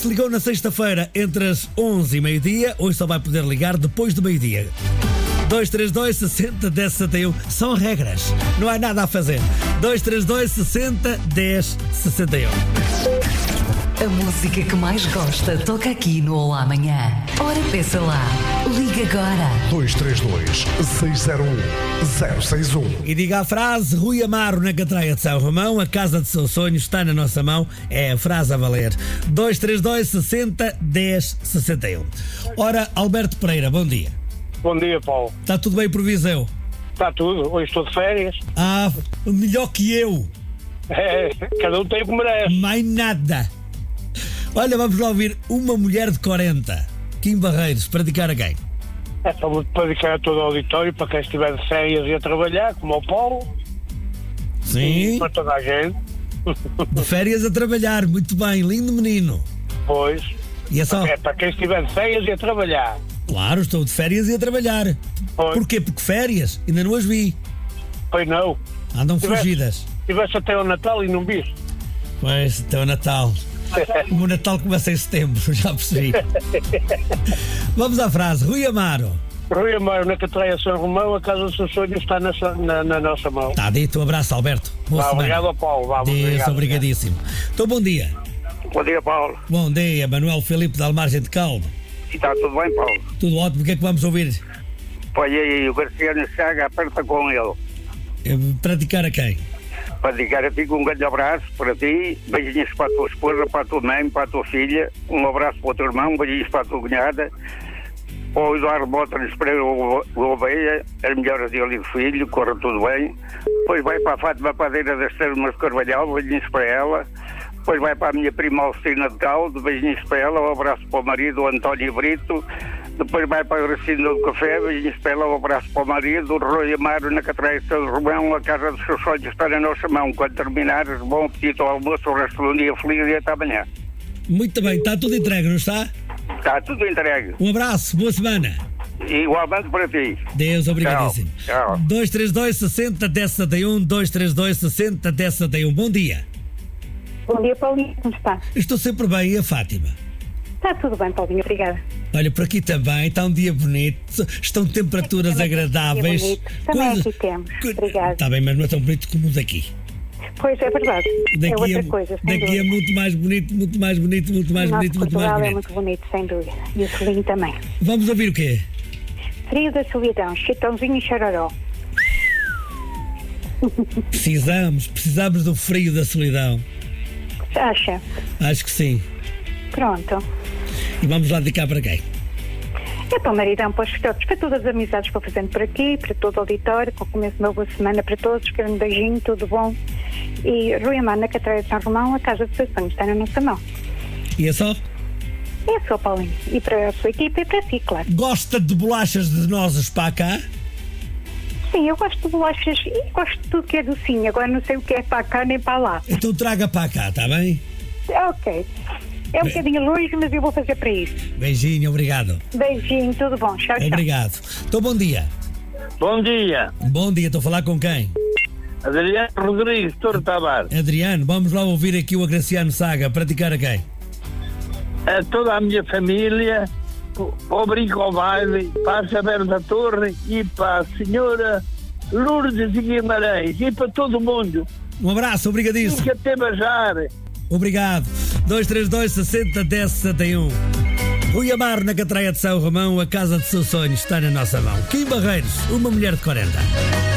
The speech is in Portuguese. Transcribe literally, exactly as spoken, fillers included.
Se ligou na sexta-feira entre as onze e meio-dia, hoje só vai poder ligar depois do meio-dia. dois três dois, sessenta, dez, sessenta e um. São regras, não há nada a fazer. dois três dois, sessenta, dez, sessenta e um. A música que mais gosta toca aqui no Olá Amanhã. Ora, peça lá. Liga agora. dois três dois, seis zero um, zero seis um. E diga a frase: Rui Amaro na Catraia de São Romão, a casa de seus sonhos está na nossa mão. É a frase a valer. dois três dois, sessenta, dez, sessenta e um. Ora, Alberto Pereira, bom dia. Bom dia, Paulo. Está tudo bem por Viseu? Está tudo. Hoje estou de férias. Ah, melhor que eu. É, cada um tem o que merece. Mais nada. Olha, vamos lá ouvir uma mulher de quarenta. Kim Barreiros, para dedicar a quem? É para dedicar a todo o auditório, para quem estiver de férias e a trabalhar, como o Paulo. Sim. E para toda a gente. De férias a trabalhar, muito bem, lindo menino. Pois. E é só? É para quem estiver de férias e a trabalhar. Claro, estou de férias e a trabalhar. Pois. Porquê? Porque férias, ainda não as vi. Pois não. Andam Tivesse- fugidas. Estivesse até o Natal e não viste. Pois, até o Natal. O meu Natal começa em setembro, já percebi. Vamos à frase. Rui Amaro. Rui Amaro na Catraia São Romão, a casa dos seus sonhos está na, na, na nossa mão. Está dito, um abraço, Alberto. Boa Vá, semana. obrigado ao Paulo. Vá, Deus, obrigado. obrigadíssimo. Então, bom dia. Bom dia, Paulo. Bom dia, Manuel Filipe de Almargem de Caldo. Está tudo bem, Paulo? Tudo ótimo, o que é que vamos ouvir? Olha aí, o Garciano Chaga aperta com ele. Eh, Praticar a quem? Para dedicar a ti um grande abraço para ti, beijinhos para a tua esposa, para a tua mãe, para a tua filha, um abraço para o teu irmão, beijinhos para a tua cunhada, para o Eduardo Mota-nos Pereira Oveia, as melhoras dele e do filho, corra tudo bem. Depois vai para a Fátima Padeira das Termas de Carvalhal, beijinhos para ela. Depois vai para a minha prima Alcina de Caldo, beijinhos para ela, um abraço para o marido, o António Brito. Depois vai para a Gracina do Café, beijinhos para ela, um abraço para o marido, o Rui Amaro na Catraia de São Romão, a casa dos seus sonhos está na nossa mão. Quando terminares, bom apetite ao almoço, o resto do dia feliz e até amanhã. Muito bem, está tudo entregue, não está? Está tudo entregue. Um abraço, boa semana. Igualmente para ti. Deus, obrigadíssimo. Tchau, tchau. dois três dois, sessenta, dez, sessenta e um, dois três dois, sessenta, dez, sessenta e um. Bom dia. Bom dia, Paulinho. Como está? Estou sempre bem, e a Fátima? Está tudo bem, Paulinho. Obrigada. Olha, por aqui também está um dia bonito, estão temperaturas Também agradáveis. é bonito. Também aqui temos. Obrigada. Está bem, mas não é tão bonito como o daqui. Pois é verdade. é outra coisa, sem daqui é dúvida. muito mais bonito, muito mais bonito, muito mais O nosso bonito, muito mais Portugal é bonito. muito bonito, sem dúvida. E o Solinho também. Vamos ouvir o quê? Frio da solidão, Chitãozinho e Chororó. Precisamos, precisamos do frio da solidão. Acha? Acho que sim. Pronto. E vamos lá dedicar para quem? É para o maridão, para os filhotes, para todas as amizades que vou fazendo por aqui, para todo o auditório, com o começo de uma boa semana para todos, quero um beijinho, tudo bom. E Rui Amaro na Catraia de São Romão, a casa dos seus sonhos está na nossa mão. E é só? É só, Paulinho. E para a sua equipe e para si, claro. Gosta de bolachas de nozes para cá? Sim, eu gosto de bolachas e gosto de tudo que é docinho. Agora não sei o que é para cá nem para lá. Então traga para cá, está bem? Ok. É um bocadinho longe, mas eu vou fazer para isso. Beijinho, obrigado. Beijinho, tudo bom. Tchau, tchau. Obrigado. Então, bom dia. Bom dia. Bom dia, estou a falar com quem? Adriano Rodrigues, Torre Tavares. Adriano, vamos lá ouvir aqui o Agraciano Saga. Praticar a quem? A toda a minha família, ao Brinco ao Baile, para a Saber da Torre e para a senhora Lourdes e Guimarães e para todo mundo. Um abraço, obrigadíssimo. Fica até bajar. Obrigado. dois três dois, sessenta, dez, sessenta e um. Rui Amaro na Catraia de São Romão, a casa de seus sonhos está na nossa mão. Kim Barreiros, uma mulher de quarenta.